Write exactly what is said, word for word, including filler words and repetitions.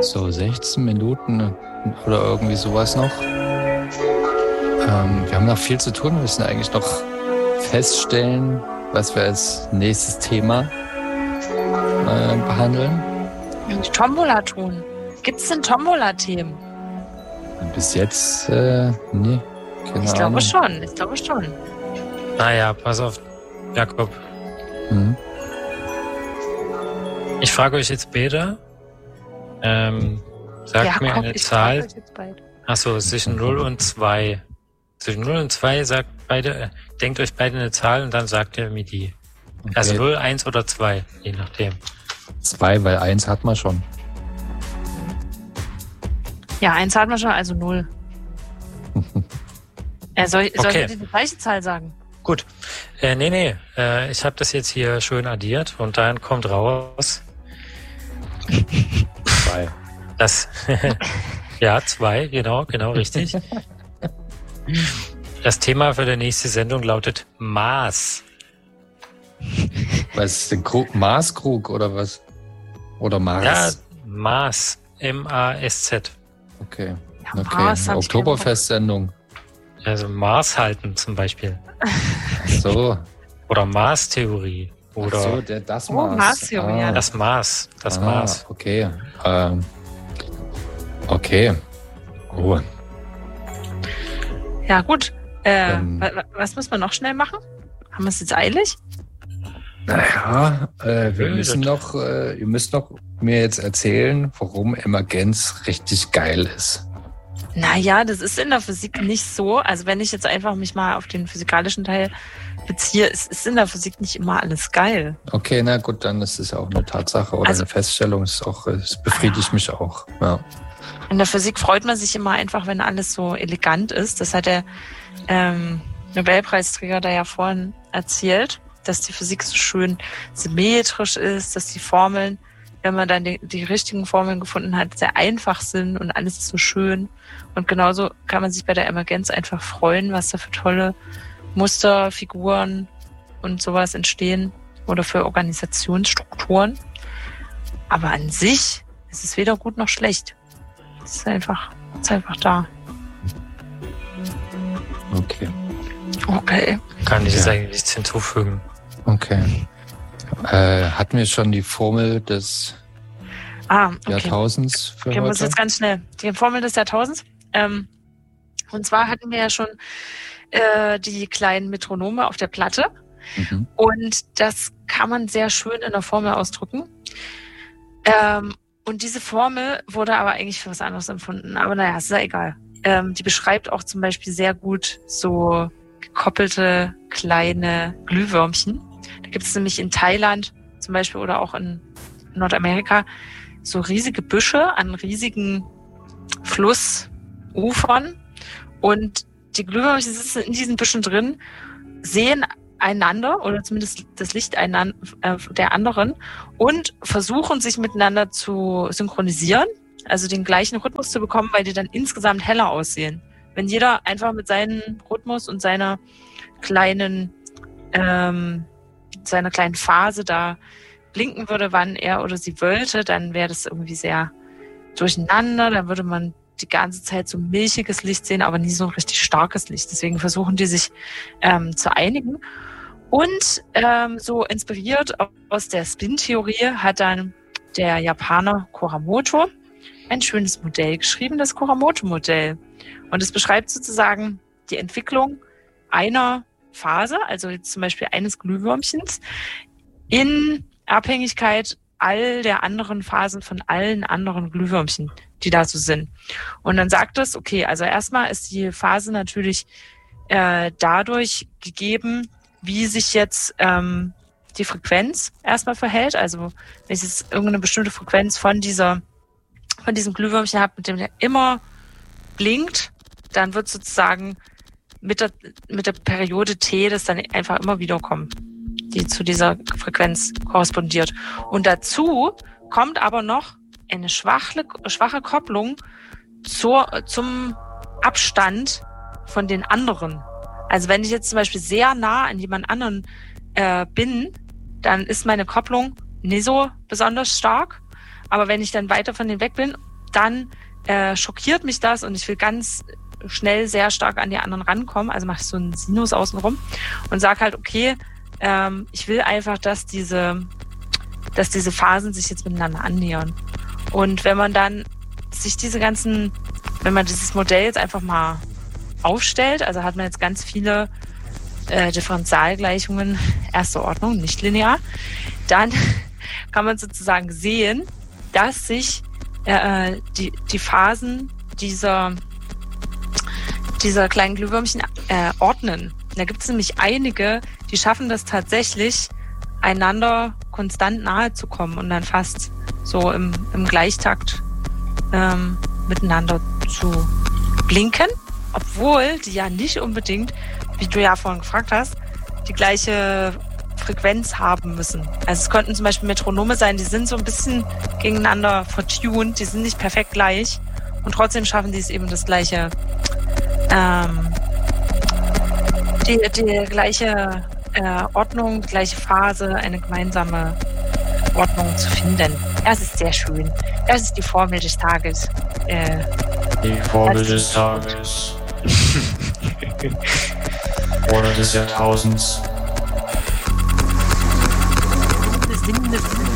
So sechzehn Minuten oder irgendwie sowas noch. Ähm, wir haben noch viel zu tun. Wir müssen eigentlich noch feststellen, was wir als nächstes Thema äh, behandeln. Die Tombola tun. Gibt es denn Tombola-Themen? Bis jetzt, äh, nee. Keine Ich glaube Ahnung. schon, ich glaube schon. Naja, pass auf, Jakob. Hm? Ich frage euch jetzt beide. Ähm, sagt Jakob, mir eine ich Zahl. frag euch jetzt beide. Achso, zwischen null und zwei. Zwischen null und zwei sagt beide, äh, denkt euch beide eine Zahl und dann sagt ihr mir die. Okay. Also null, eins oder zwei, je nachdem. Zwei, weil eins hat man schon. Ja, eins hat man schon, also null. äh, soll soll Okay. ich die gleiche Zahl sagen? Gut. Äh, nee, nee. Äh, ich habe das jetzt hier schön addiert und dann kommt raus, Zwei. dass ja, zwei, genau, genau richtig. Das Thema für die nächste Sendung lautet Maß. Was ist denn Krug? Maßkrug oder was? Oder Mars? Ja, Maß. M A S Z. Okay. Ja, Okay. Mars hab ich keinen Bock. Oktoberfestsendung. Also Maß halten zum Beispiel. Ach so. Oder Maßtheorie. Oder Ach so, der, das Oh, Maß. Maßtheorie, ja. das Maß. Das ah, Maß. Okay. Ähm, okay. Oh. Ja, gut. Äh, Ähm. wa- wa- was müssen wir noch schnell machen? Haben wir es jetzt eilig? Naja, äh, wir Nö, müssen das- noch, äh, ihr müsst noch mir jetzt erzählen, warum Emergenz richtig geil ist. Naja, das ist in der Physik nicht so. Also wenn ich jetzt einfach mich mal auf den physikalischen Teil beziehe, es ist in der Physik nicht immer alles geil. Okay, na gut, dann ist es auch eine Tatsache oder Also- eine Feststellung. Es, ist auch, es befriedigt mich auch. Ja. In der Physik freut man sich immer einfach, wenn alles so elegant ist. Das hat der ähm, Nobelpreisträger da ja vorhin erzählt, dass die Physik so schön symmetrisch ist, dass die Formeln, wenn man dann die, die richtigen Formeln gefunden hat, sehr einfach sind und alles ist so schön. Und genauso kann man sich bei der Emergenz einfach freuen, was da für tolle Muster, Figuren und sowas entstehen oder für Organisationsstrukturen. Aber an sich ist es weder gut noch schlecht. Es ist einfach, es ist einfach da. Okay. Okay. Kann ich jetzt Ja. eigentlich nichts hinzufügen. Okay. Äh, hatten wir schon die Formel des Ah, okay. Jahrtausends für Okay, muss heute? jetzt ganz schnell. Die Formel des Jahrtausends. Ähm, und zwar hatten wir ja schon äh, die kleinen Metronome auf der Platte. Mhm. Und das kann man sehr schön in der Formel ausdrücken. Ähm, und diese Formel wurde aber eigentlich für was anderes empfunden. Aber naja, ist ja egal. Ähm, die beschreibt auch zum Beispiel sehr gut so gekoppelte kleine Glühwürmchen. Da gibt es nämlich in Thailand zum Beispiel oder auch in Nordamerika so riesige Büsche an riesigen Flussufern. Und die Glühwürmchen sitzen in diesen Büschen drin, sehen einander oder zumindest das Licht einander, äh, der anderen und versuchen sich miteinander zu synchronisieren, also den gleichen Rhythmus zu bekommen, weil die dann insgesamt heller aussehen. Wenn jeder einfach mit seinem Rhythmus und seiner kleinen, ähm, seiner kleinen Phase da blinken würde, wann er oder sie wollte, dann wäre das irgendwie sehr durcheinander. Dann würde man die ganze Zeit so milchiges Licht sehen, aber nie so ein richtig starkes Licht. Deswegen versuchen die sich ähm, zu einigen. Und ähm, so inspiriert aus der Spin-Theorie hat dann der Japaner Kuramoto ein schönes Modell geschrieben, das Kuramoto-Modell. Und es beschreibt sozusagen die Entwicklung einer Phase, also jetzt zum Beispiel eines Glühwürmchens, in Abhängigkeit all der anderen Phasen von allen anderen Glühwürmchen, die da so sind. Und dann sagt es, okay, also erstmal ist die Phase natürlich äh, dadurch gegeben, wie sich jetzt ähm, die Frequenz erstmal verhält. Also wenn ich jetzt irgendeine bestimmte Frequenz von dieser von diesem Glühwürmchen habe, mit dem der immer blinkt, dann wird sozusagen mit der, mit der Periode T das dann einfach immer wieder kommen, die zu dieser Frequenz korrespondiert. Und dazu kommt aber noch eine schwache, schwache Kopplung zur, zum Abstand von den anderen. Also wenn ich jetzt zum Beispiel sehr nah an jemand anderen äh, bin, dann ist meine Kopplung nicht so besonders stark. Aber wenn ich dann weiter von denen weg bin dann äh, schockiert mich das und ich will ganz schnell sehr stark an die anderen rankommen. Also mache ich so einen Sinus außenrum und sage halt, okay, ähm, ich will einfach, dass diese, dass diese Phasen sich jetzt miteinander annähern. Und wenn man dann sich diese ganzen, wenn man dieses Modell jetzt einfach mal aufstellt, also hat man jetzt ganz viele äh, Differentialgleichungen erster Ordnung, nicht linear, dann kann man sozusagen sehen, dass sich äh, die, die Phasen dieser, dieser kleinen Glühwürmchen äh, ordnen. Da gibt es nämlich einige, die schaffen das tatsächlich, einander konstant nahe zu kommen und dann fast so im, im Gleichtakt ähm, miteinander zu blinken, obwohl die ja nicht unbedingt, wie du ja vorhin gefragt hast, die gleiche Frequenz haben müssen. Also es könnten zum Beispiel Metronome sein, die sind so ein bisschen gegeneinander vertuned, die sind nicht perfekt gleich und trotzdem schaffen die es eben das gleiche, ähm, die, die gleiche äh, Ordnung, die gleiche Phase, eine gemeinsame Ordnung zu finden. Das ist sehr schön. Das ist die Formel des Tages. Äh, die Formel des Tages. Oder des Jahrtausends. Sinne, Sinne.